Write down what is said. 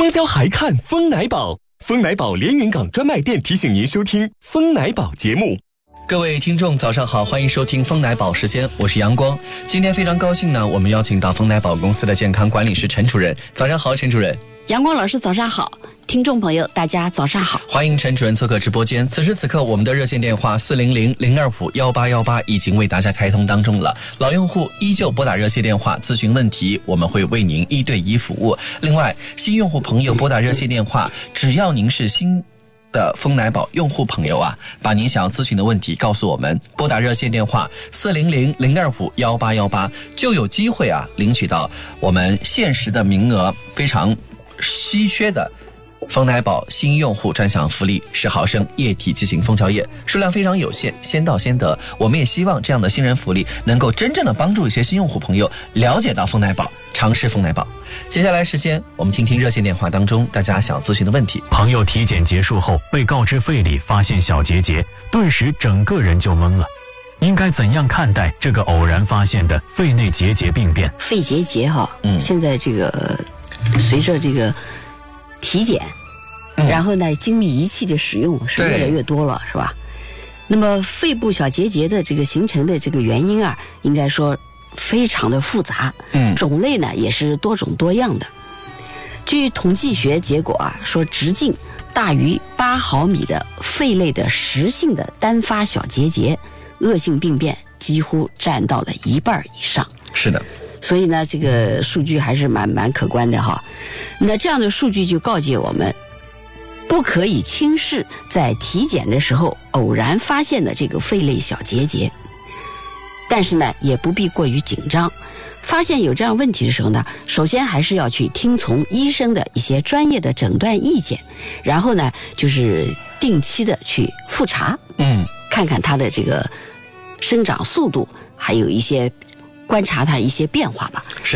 蜂胶还看蜂奶宝，蜂奶宝连云港专卖店提醒您收听蜂奶宝节目。 各位听众早上好，欢迎收听蜂奶宝时间，我是阳光。今天非常高兴呢，我们邀请到蜂奶宝公司的健康管理师陈主任。早上好，陈主任。 阳光老师早上好，听众朋友大家早上好， 欢迎陈主任做客直播间。此时此刻我们的热线电话400-025-1818已经为大家开通当中了，老用户依旧拨打热线电话咨询问题，我们会为您1对1服务。另外新用户朋友拨打热线电话，只要您是新的蜂奶宝用户朋友啊，把您想要咨询的问题告诉我们，拨打热线电话400-025-1818就有机会啊领取到我们限时的名额非常稀缺的蜂奶宝新用户专享福利10毫升液体剂型蜂胶液，数量非常有限，先到先得。我们也希望这样的新人福利能够真正的帮助一些新用户朋友了解到蜂奶宝，尝试蜂奶宝。接下来时间我们听听热线电话当中大家想咨询的问题。 朋友体检结束后被告知肺里发现小结节，顿时整个人就懵了，应该怎样看待这个偶然发现的肺内结节病变？ 肺结节现在这个随着这个体检，然后呢精密仪器的使用是越来越多了，是吧？那么肺部小结节的这个形成的这个原因啊，应该说非常的复杂，种类呢也是多种多样的。据统计学结果啊，说直径大于8毫米的肺类的实性的单发小结节，恶性病变几乎占到了1半以上。 是的。 所以呢，这个数据还是蛮可观的哈。那这样的数据就告诫我们，不可以轻视在体检的时候偶然发现的这个肺类小结节。但是呢，也不必过于紧张。发现有这样问题的时候呢，首先还是要去听从医生的一些专业的诊断意见，然后呢，就是定期的去复查，看看它的这个生长速度，还有一些观察它一些变化吧。